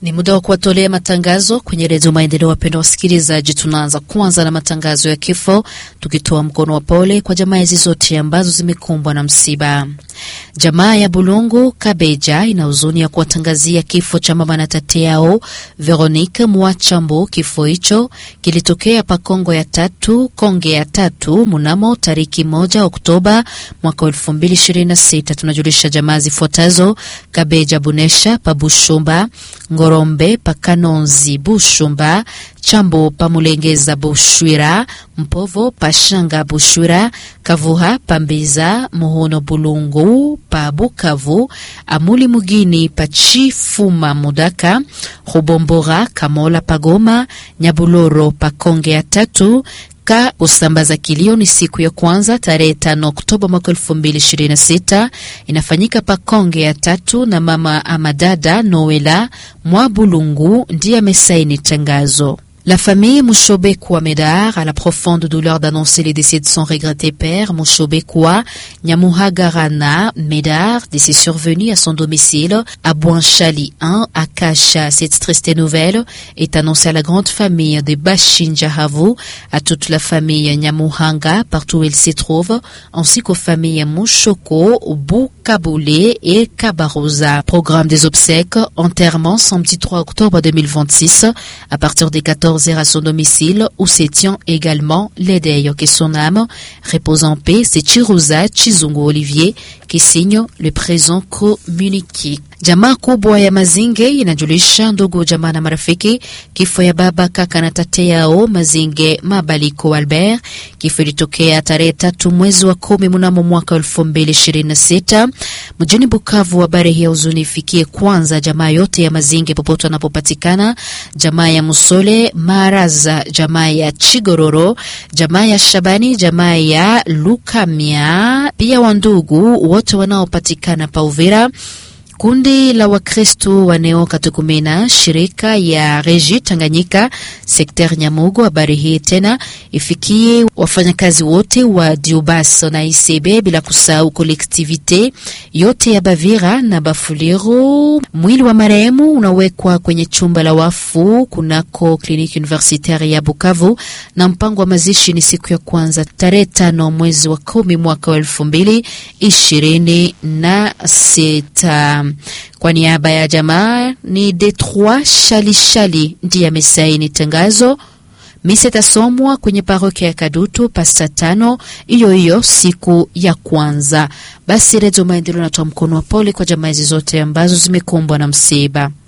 Ni muda wa kuwatolea matangazo kwenye Redio Maendeleo. Wapendwa wasikilizaji, tunaanza kwanza na matangazo ya kifo, tukitoa mkono wa pole kwa jamaa hizi zote ambazo zimekumbwa na msiba. Jamaa ya Bulungu Kabeja ina huzuni ya kuwatangazia kifo cha mama na tate yao Veronique Mwachambo. Kifo hicho kilitokea pa Konge ya tatu mnamo tariki 1 Oktoba mwaka 2026. Tunajulisha jamaa zifuatazo: Kabeja Bunesha pa Bushumba, Ngorombe pa Kanonzi Bushumba, Chambo pa Mulengeza Bushwira, Mpovo pa Shanga Bushwira, Kavuha pa Mbiza, Muhono Bulungu pa Bukavu, Amuli Mugini pa Chifuma Mudaka, Rubombora Kamola pa Goma, Nyabuloro pa Konge ya tatu. Usambaza kilio ni siku ya kwanza tarehe 5 Oktoba mwaka 2026 inafanyika pa Konge ya tatu, na mama Amadada Noela Mwabulungu ndiye amesaini tangazo. La famille Mouchobekwa Medar a la profonde douleur d'annoncer les décès de son regretté père, Mouchobekwa Nyamuhagarana Medar, décès survenu à son domicile à Bouanchali 1 à Kasha. Cette triste nouvelle est annoncée à la grande famille de Bashinjahavu, à toute la famille Nyamuhanga, partout où elle se trouve, ainsi qu'aux familles Mouchoko, Bukaboulé et Kabarosa. Programme des obsèques, enterrement samedi 3 octobre 2026 à partir des 14h à son domicile, où se tient également l'Edeyo, que son âme repose en paix. C'est Chiruza Chizungu Olivier qui signe le présent communiqué. Jamaa kubwa ya Mazinge inajulisha ndugu jamaa na marafiki kifo ya baba, kaka na tate yao Mazinge Mabaliko Albert. Kifo ilitokea tarehe 3 mwezi wa 10 mnamo mwaka 2026 mjini Bukavu. Habari hii huzunifikie kwanza jamaa yote ya Mazinge popote wanapopatikana: jamaa ya Musole Maraza, jamaa ya Chigororo, jamaa ya Shabani, jamaa ya Lukamia, pia wandugu wote wanaopatikana pa Uvira. Kundi la Wakristo wa Neo Katukumena, shirika ya Reji Tanganyika, sekter Nyamugo. Habari hii tena ifikie wafanyakazi wote wa Diobas na ICB, bila kusahau kolektivite yote ya Bavira na Bafuliro. Mwili wa marehemu unawekwa kwenye chumba la wafu kunako kliniki universitaire ya Bukavu, na mpango wa mazishi ni siku ya kwanza tarehe 5 mwezi wa 10 mwaka 2026. Kwa niaba ya jamaa ni Detroit Shali ndiye amesaini tangazo. Misa itasomwa kwenye parokia ya Kadutu pasta 5 hiyo siku ya kwanza. Basi Redio Maendeleo natoa mkono wa pole kwa jamaa hizi zote ambazo zimekumbwa na msiba.